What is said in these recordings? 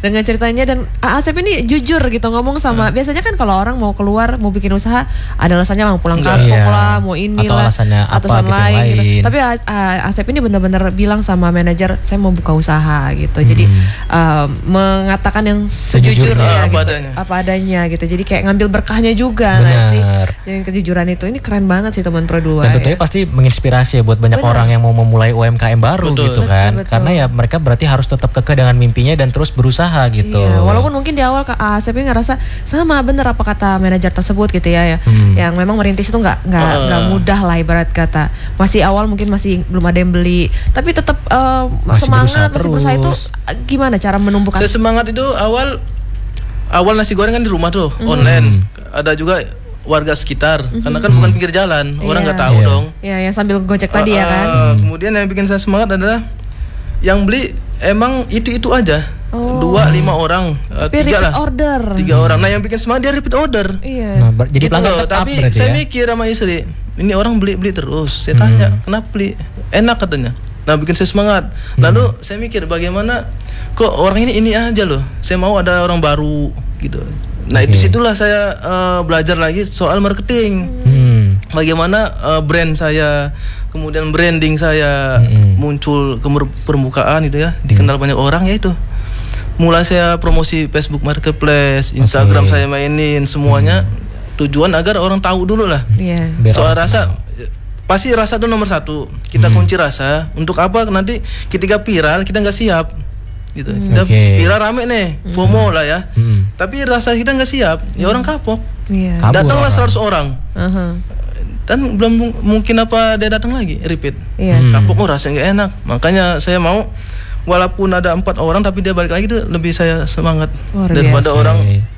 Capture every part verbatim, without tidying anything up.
dengan ceritanya. Dan Asep ini jujur gitu ngomong sama, hmm. biasanya kan kalau orang mau keluar mau bikin usaha ada alasannya mau pulang kampung iya. lah, mau ini atau lah, alasannya atau apa gitu lain, lain. Gitu. Tapi uh, Asep ini benar-benar bilang sama manajer, saya mau buka usaha gitu. Hmm. Jadi uh, mengatakan yang sejujurnya, apa gitu, adanya. apa adanya gitu. Jadi kayak ngambil berkahnya juga nggak sih? Yang kejujuran itu ini keren banget sih teman Pro dua. Dan tentunya ya. Pasti menginspirasi ya buat banyak Bener. orang yang mau memulai U M K M baru betul. gitu kan. Betul, betul. Karena ya mereka berarti harus tetap kekeh dengan mimpinya dan terus berusaha gitu. Iya, walaupun mungkin di awal Asep ini ngerasa sama bener apa kata manajer tersebut gitu ya, ya. Hmm. Yang memang merintis itu nggak nggak nggak uh. mudah lah ibarat kata. Masih awal mungkin masih belum ada yang beli, tapi tetap uh, masih semangat, berusaha masih berusaha itu gimana cara menumbuhkan? Saya semangat itu awal awal nasi goreng kan di rumah tuh mm-hmm. online. Ada juga warga sekitar mm-hmm. karena kan bukan pinggir jalan, yeah. orang nggak tahu yeah. dong. Iya, yeah, yang sambil gojek uh, tadi ya kan. Uh, kemudian yang bikin saya semangat adalah yang beli emang itu-itu aja. Oh. Dua, lima orang, uh, tiga lah. Order. Tiga orang. Nah yang bikin semangat dia repeat order. Iya. Nah, ber- jadi gitu pelanggan loh. tetap Tapi berarti saya ya? mikir sama istri, ini orang beli-beli terus. Saya tanya, hmm. kenapa beli? Enak katanya. Nah bikin saya semangat. Lalu hmm. saya mikir bagaimana kok orang ini ini aja loh. Saya mau ada orang baru gitu. Nah okay. disitulah saya uh, belajar lagi soal marketing. Hmm. Bagaimana uh, brand saya, kemudian branding saya hmm. muncul ke permukaan gitu ya, dikenal hmm. banyak orang ya itu. Mulai saya promosi Facebook Marketplace, Instagram okay. saya mainin semuanya. Hmm. Tujuan agar orang tahu dulu lah. Yeah. Soal rasa. Pasti rasa itu nomor satu. Kita hmm. kunci rasa. Untuk apa nanti ketika viral kita nggak siap, gitu. Hmm. Kita okay. viral rame nih, hmm. FOMO lah ya. Hmm. Tapi rasa kita nggak siap, ya orang kapok. Yeah. Datanglah seratus orang. Uh-huh. Dan belum mungkin apa dia datang lagi, repeat. Yeah. Hmm. Kapok, oh rasanya nggak enak. Makanya saya mau, walaupun ada empat orang tapi dia balik lagi itu lebih saya semangat oh, daripada biasa. orang.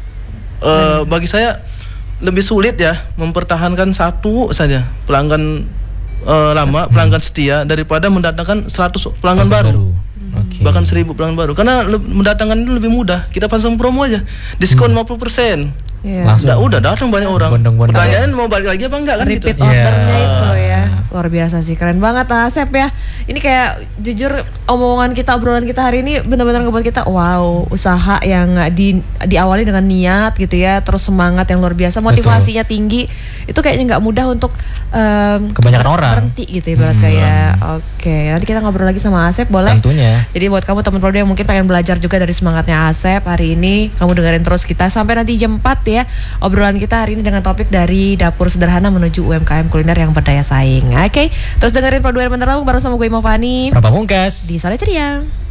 Uh, bagi saya lebih sulit ya mempertahankan satu saja pelanggan uh, lama, pelanggan setia daripada mendatangkan seratus pelanggan baru, baru. Okay. bahkan seribu pelanggan baru. Karena le- mendatangkan itu lebih mudah. Kita pasang promo aja, diskon hmm. lima puluh persen. Yeah. Langsung udah, udah datang banyak orang. Bondong-bondong. Pertanyaan mau balik lagi apa enggak kan repeat gitu. ordernya yeah. itu ya. Luar biasa sih, keren banget Asep ya. Ini kayak jujur omongan kita, obrolan kita hari ini benar-benar ngebuat kita wow, usaha yang di diawali dengan niat gitu ya, terus semangat yang luar biasa, motivasinya Betul. tinggi. Itu kayaknya nggak mudah untuk um, kebanyakan orang berhenti gitu ibarat hmm. kayak. Oke, nanti kita ngobrol lagi sama Asep boleh? Tentunya. Jadi buat kamu teman Pro yang mungkin pengen belajar juga dari semangatnya Asep hari ini, kamu dengerin terus kita sampai nanti jam empat ya. Obrolan kita hari ini dengan topik dari dapur sederhana menuju U M K M kuliner yang berdaya saing. Oke, okay. Terus dengerin Pro dua Bener bareng sama gue Imo Fani Pramugkas di Sore Ceria.